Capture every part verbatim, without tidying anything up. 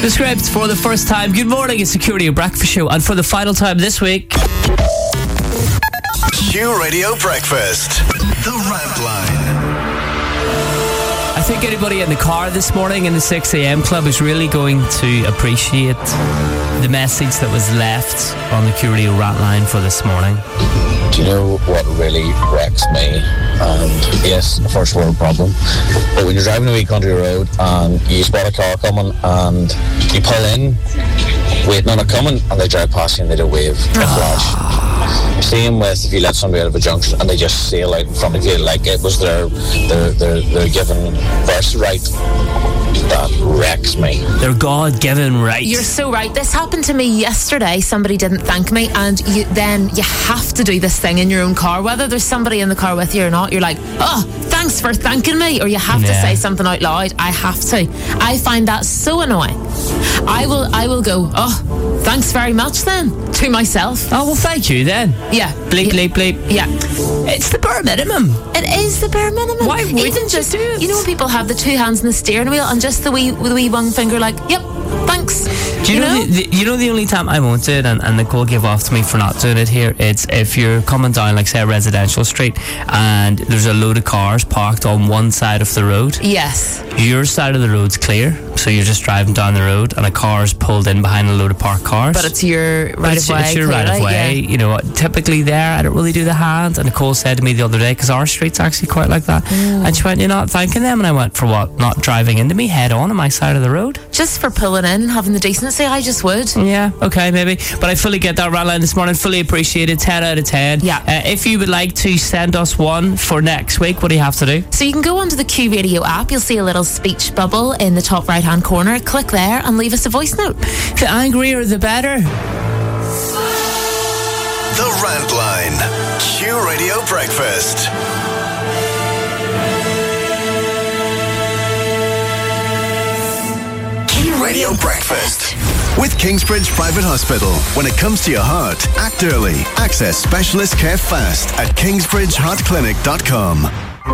The script for the first time. Good morning, it's Security Breakfast Show. And for the final time this week, Q Radio Breakfast. The Rant Line. I think anybody in the car this morning in the six a.m. club is really going to appreciate the message that was left on the Q Radio Rant Line for this morning. Do you know what really wrecks me? And yes, a first world problem. But when you're driving a wee country road and you spot a car coming and you pull in, waiting on it coming, and they drive past you and they don't wave or flash. Same with if you let somebody out of a junction and they just sail out in front of you like it was their their their, their given birthright. That wrecks me. They're God-given right. You're so right. This happened to me yesterday. Somebody didn't thank me, and you, then you have to do this thing in your own car, whether there's somebody in the car with you or not. You're like, oh, thanks for thanking me, or you have yeah. to say something out loud. I have to. I find that so annoying. I will I will go, oh, thanks very much then, to myself. Oh, well, thank you then. Yeah. Bleep, bleep, bleep. Yeah. It's the bare minimum. It is the bare minimum. Why wouldn't Even you just, do it? You know when people have the two hands on the steering wheel and just the wee, the wee one finger like, yep, thanks. Do you, you know, know? The, the, you know the only time I won't do it, and, and Nicole gave off to me for not doing it here, it's if you're coming down, like, say, a residential street and there's a load of cars parked on one side of the road. Yes. Your side of the road's clear, so you're just driving down the road and a car's pulled in behind a load of parked cars. But it's your But right it's, of way. it's your right of way. Yeah. You know, typically there, I don't really do the hands. And Nicole said to me the other day, because our street's actually quite like that, Mm. and she went, "You're not thanking them?" And I went, "For what? Not driving into me head on on my side of the road?" Just for pulling in and having the decency, I just would. Yeah, okay, maybe. But I fully get that rant line this morning. Fully appreciate it. ten out of ten. Yeah. Uh, if you would like to send us one for next week, what do you have to do? So you can go onto the Q Radio app. You'll see a little speech bubble in the top right hand corner. Click there and leave us a voice note. The angrier, the better. The Rant Line. Q Radio Breakfast. Q Radio Breakfast. With Kingsbridge Private Hospital. When it comes to your heart, act early. Access specialist care fast at kingsbridge heart clinic dot com.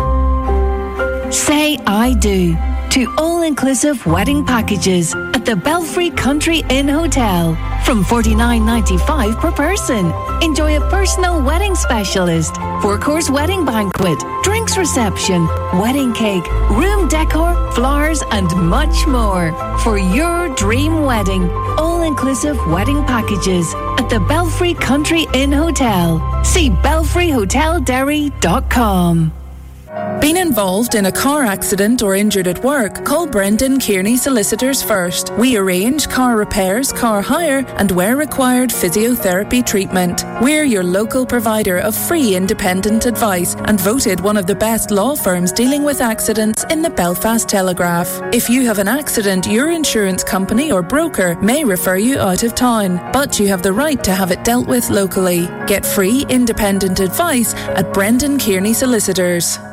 Say I do to all-inclusive wedding packages at the Belfry Country Inn Hotel from forty-nine ninety-five per person. Enjoy a personal wedding specialist, four-course wedding banquet, drinks reception, wedding cake, room decor, flowers and much more for your dream wedding. All-inclusive wedding packages at the Belfry Country Inn Hotel. See belfry hotel derry dot com. Been involved in a car accident or injured at work? Call Brendan Kearney Solicitors first. We arrange car repairs, car hire and where required physiotherapy treatment. We're your local provider of free independent advice and voted one of the best law firms dealing with accidents in the Belfast Telegraph. If you have an accident, your insurance company or broker may refer you out of town, but you have the right to have it dealt with locally. Get free independent advice at Brendan Kearney Solicitors.